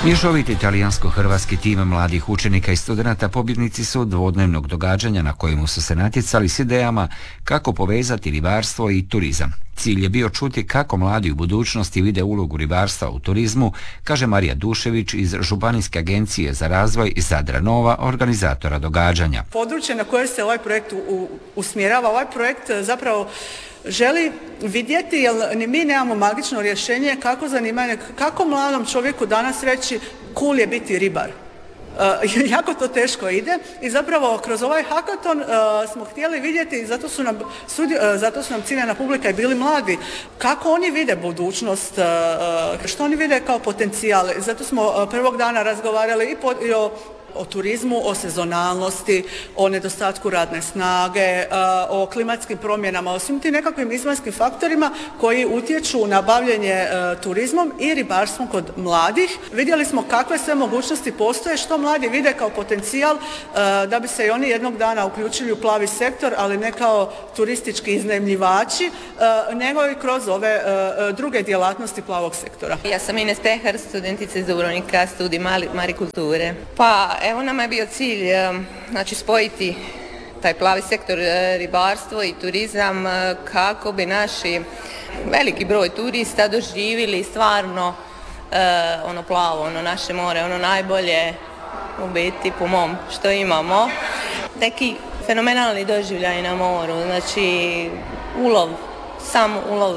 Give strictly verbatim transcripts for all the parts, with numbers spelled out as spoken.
Mješoviti italijansko-hrvatski tim mladih učenika i studenata pobjednici su dvodnevnog događanja na kojemu su se natjecali s idejama kako povezati ribarstvo i turizam. Cilj je bio čuti kako mladi u budućnosti vide ulogu ribarstva u turizmu, kaže Marija Dušević iz Županijske agencije za razvoj Zadra Nova, organizatora događanja. Područje na koje se ovaj projekt u, usmjerava, ovaj projekt zapravo želi vidjeti, jer ni mi nemamo magično rješenje kako zanimanje, kako mladom čovjeku danas reći cool je biti ribar. Uh, jako to teško ide i zapravo kroz ovaj hakaton uh, smo htjeli vidjeti i zato su nam, sudi, uh, zato su nam ciljana publika i bili mladi, kako oni vide budućnost, uh, što oni vide kao potencijal. Zato smo uh, prvog dana razgovarali i, po, i o o turizmu, o sezonalnosti, o nedostatku radne snage, o klimatskim promjenama, o svim tim nekakvim izvanjskim faktorima koji utječu na bavljenje turizmom i ribarstvom kod mladih. Vidjeli smo kakve sve mogućnosti postoje, što mladi vide kao potencijal da bi se i oni jednog dana uključili u plavi sektor, ali ne kao turistički iznajmljivači, nego i kroz ove druge djelatnosti plavog sektora. Ja sam Ines Pehar, studentica iz Dubrovnika, studij marikulture. Pa evo nama je bio cilj znači, spojiti taj plavi sektor ribarstvo i turizam kako bi naši veliki broj turista doživjeli stvarno ono plavo, ono naše more, ono najbolje u biti po mom što imamo. Neki fenomenalni doživljaj na moru, znači ulov, sam ulov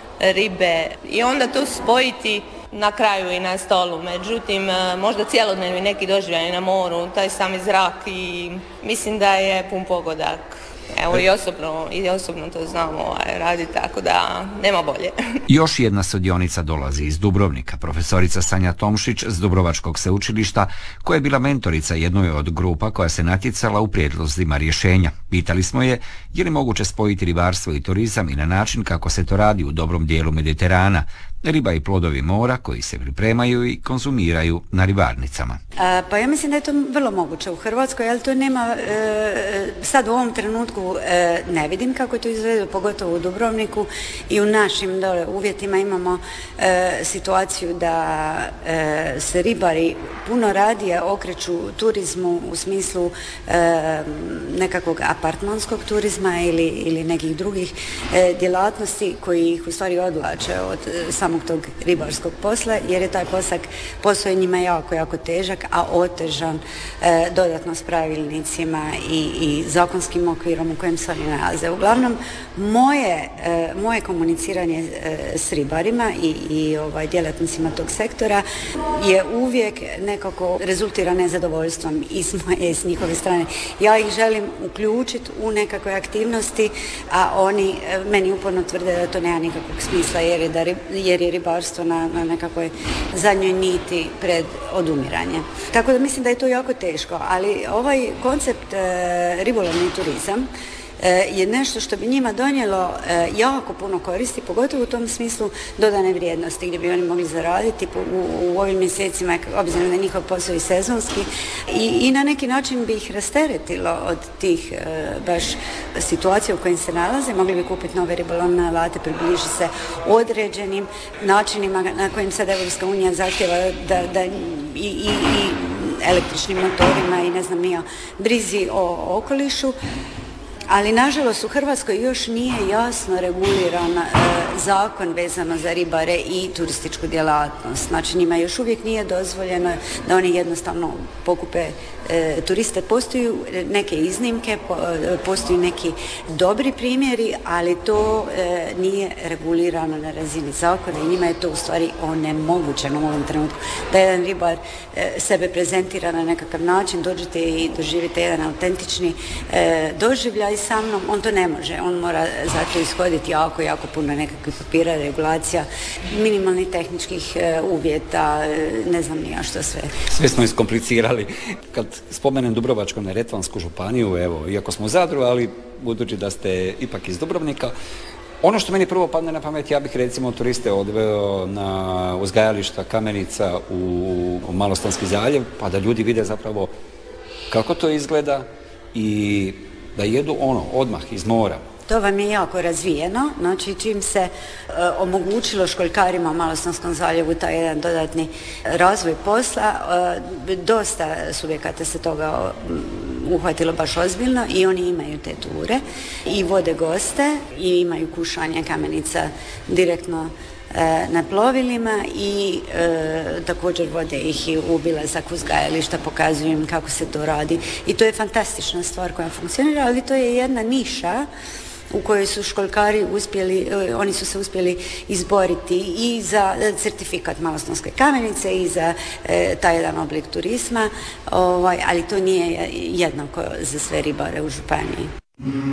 ribe i onda to spojiti na kraju i na stolu, međutim možda cjelodnevni neki doživljaj na moru, taj sami zrak i mislim da je pun pogodak. Evo i osobno, i osobno to znamo ovaj, raditi, tako da nema bolje. Još jedna sudionica dolazi iz Dubrovnika, profesorica Sanja Tomšić s Dubrovačkog sveučilišta, koja je bila mentorica jednoj od grupa koja se natjecala u prijedlozima rješenja. Pitali smo je je li moguće spojiti ribarstvo i turizam i na način kako se to radi u dobrom dijelu Mediterana, riba i plodovi mora koji se pripremaju i konzumiraju na ribarnicama. A, pa ja mislim da je to vrlo moguće u Hrvatskoj, ali to nema, e, sad u ovom trenutku e, ne vidim kako to izgleda, pogotovo u Dubrovniku i u našim dole uvjetima imamo e, situaciju da e, se ribari puno radije okreću turizmu u smislu e, nekakvog apartmanskog turizma ili, ili nekih drugih e, djelatnosti koji ih u stvari odvlače od e, samog tog ribarskog posla, jer je taj posao posao je njima jako, jako težak, a otežan e, dodatno s pravilnicima i, i zakonskim okvirom u kojem se oni nalaze. Uglavnom, moje, e, moje komuniciranje e, s ribarima i, i ovaj, djelatnicima tog sektora je uvijek nekako rezultira nezadovoljstvom i s moje i s njihove strane. Ja ih želim uključiti u nekakve aktivnosti, a oni e, meni uporno tvrde da to nema nikakvog smisla, jer je, da, jer je ribarstvo na, na nekakvoj zadnjoj niti pred odumiranje. Tako da mislim da je to jako teško, ali ovaj koncept e, ribolovni turizam e, je nešto što bi njima donijelo e, jako puno koristi, pogotovo u tom smislu dodane vrijednosti gdje bi oni mogli zaraditi u, u ovim mjesecima, obzirom da je njihov posao i sezonski i, i na neki način bi ih rasteretilo od tih e, baš situacija u kojim se nalaze, mogli bi kupiti nove ribolovne alate, približi se određenim načinima na kojim sad Evropska unija zahtjeva da, da i, i, i električnim motorima i ne znam nija brizi o okolišu. Ali nažalost u Hrvatskoj još nije jasno reguliran e, zakon vezano za ribare i turističku djelatnost. Znači njima još uvijek nije dozvoljeno da oni jednostavno pokupe e, turiste. Postoji neke iznimke, po, e, postoji neki dobri primjeri, ali to e, nije regulirano na razini zakona i njima je to u stvari onemogućeno u ovom trenutku. Da jedan ribar e, sebe prezentira na nekakav način, dođete i doživite jedan autentični e, doživljaj sa mnom, on to ne može, on mora zato ishoditi jako, jako puno nekakvih papira, regulacija, minimalnih tehničkih e, uvjeta, e, ne znam ni ja što sve. Sve smo iskomplicirali. Kad spomenem Dubrovačko-neretvansku županiju, evo, iako smo u Zadru, ali budući da ste ipak iz Dubrovnika, ono što meni prvo padne na pamet, ja bih recimo turiste odveo na uzgajališta kamenica u, u Malostonski zaljev, pa da ljudi vide zapravo kako to izgleda i da jedu ono odmah iz mora. To vam je jako razvijeno, znači čim se e, omogućilo školjkarima u Malostonskom zaljevu taj jedan dodatni razvoj posla, e, dosta subjekata se toga uhvatilo baš ozbiljno i oni imaju te ture i vode goste i imaju kušanje kamenica direktno e, na plovilima i e, također vode ih i u obilazak uzgajališta, pokazuju im kako se to radi i to je fantastična stvar koja funkcionira, ali to je jedna niša u kojoj su školjkari uspjeli, oni su se uspjeli izboriti i za certifikat Malostonske kamenice i za e, taj jedan oblik turizma, ovaj, ali to nije jednako za sve ribare u županiji.